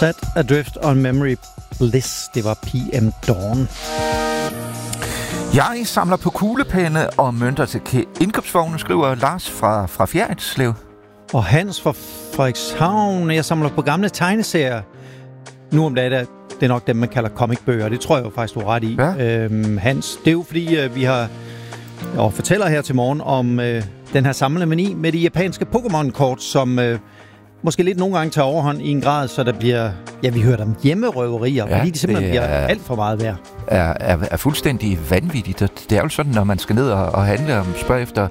Set Adrift on Memory Bliss. Det var PM Dawn. Jeg samler på kuglepenne og mønter til indkøbsvogne, skriver Lars fra Fjerritslev. Og Hans fra Frederikshavn. Jeg samler på gamle tegneserier. Nu om dagen, det er nok dem, man kalder comicbøger. Det tror jeg jo faktisk, du er ret i. Ja. Hans, det er jo fordi, vi har og fortæller her til morgen om den her samlemani med de japanske Pokémon-kort, som måske lidt nogle gange tager overhånd i en grad, så der bliver, vi hører dem hjemmerøverier, fordi de simpelthen bliver alt for meget værd. Er fuldstændig vanvittigt. Det er jo sådan, når man skal ned og handle og spørge efter,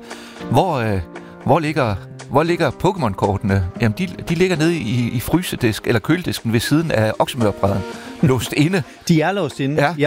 hvor ligger Pokémon-kortene? Jamen, de ligger nede i frysedisk eller køledisken ved siden af oksemørbræden. Låst inde. De er låst inde. Ja.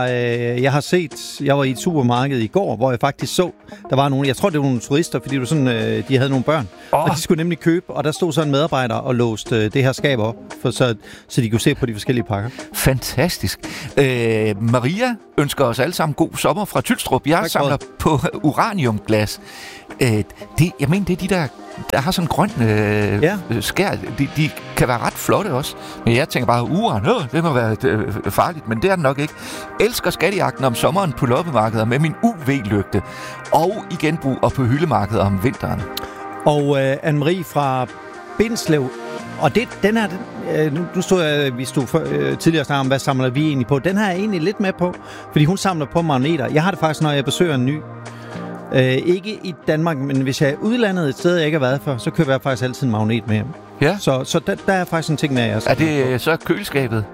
Jeg var i et supermarked i går, hvor jeg faktisk så, der var nogle, jeg tror det var nogle turister, fordi de havde nogle børn, og de skulle nemlig købe, og der stod så en medarbejder og låste det her skab op, så de kunne se på de forskellige pakker. Fantastisk. Maria ønsker os alle sammen god sommer fra Tylstrup. Jeg samler på uraniumglas. Jeg mener, det er de der har sådan en grøn skær. De kan være ret flotte også. Men jeg tænker bare, uran, det må være farligt, men det er det nok ikke. Elsker skattejagten om sommeren på loppemarkeder med min UV-lygte. Og i genbrug og på hyldemarkeder om vinteren. Og Anne-Marie fra Bindslev. Og den her, nu stod jeg, vi stod tidligere snart om, hvad samler vi egentlig på. Den her er jeg egentlig lidt med på, fordi hun samler på magneter. Jeg har det faktisk, når jeg besøger en ny. Ikke i Danmark, men hvis jeg er udlandet et sted, jeg ikke har været før, så køber jeg faktisk altid en magnet med hjem. Ja. Så der er faktisk en ting med, jeg er det så køleskabet?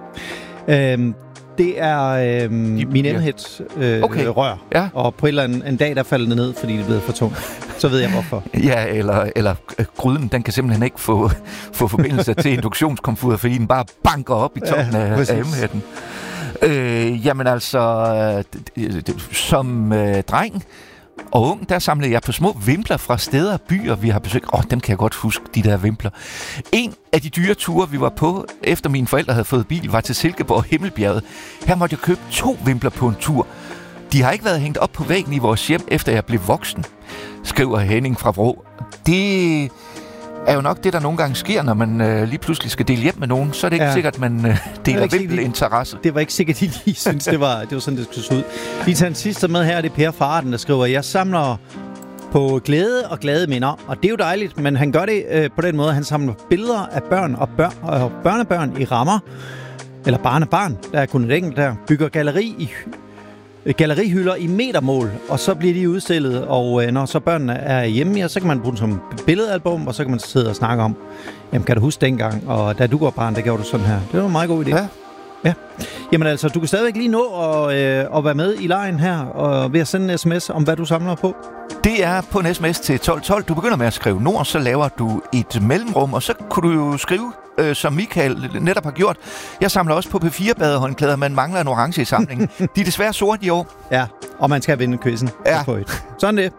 Det er min M-Heads rør. Ja. Og på en eller anden dag, der falder det ned, fordi det er blevet for tungt. Så ved jeg hvorfor. Ja, eller gryden, den kan simpelthen ikke få forbindelse til induktionskomfuret, fordi den bare banker op i toppen af M-Headen. Jamen altså, som dreng og ung, der samlede jeg på små vimpler fra steder og byer, vi har besøgt. Dem kan jeg godt huske, de der vimpler. En af de dyre ture, vi var på, efter mine forældre havde fået bil, var til Silkeborg Himmelbjerget. Her måtte jeg købe 2 vimpler på en tur. De har ikke været hængt op på væggen i vores hjem, efter jeg blev voksen, skriver Henning fra Vrå. Det er jo nok det, der nogle gange sker, når man lige pludselig skal dele hjem med nogen. Så er det ikke sikkert, man deler vimpelinteresse. Det var ikke sikkert, de lige synes, det var sådan, det skulle se ud. Vi tager en sidste med her, det er Per Farten, der skriver, jeg samler på glæde og glade minder. Og det er jo dejligt, men han gør det på den måde, han samler billeder af børn og børnebørn i rammer. Eller barnebarn, der er kun et enkelt der. Bygger gallerihylder i metermål, og så bliver de udstillet, og når så børnene er hjemme, så kan man bruge dem som billedalbum, og så kan man sidde og snakke om, jamen kan du huske dengang, og da du var barn, der gjorde du sådan her. Det var en meget god idé. Ja. Jamen altså, du kan stadigvæk lige nå at være med i lejen her, og ved at sende en sms om, hvad du samler på. Det er på en sms til 1212. Du begynder med at skrive Nord, så laver du et mellemrum, og så kunne du jo skrive, som Michael netop har gjort. Jeg samler også på P4-badehåndklæder, man mangler en orange i samlingen. De er desværre sorte i år. Ja, og man skal vinde quizzen. Ja. Sådan det.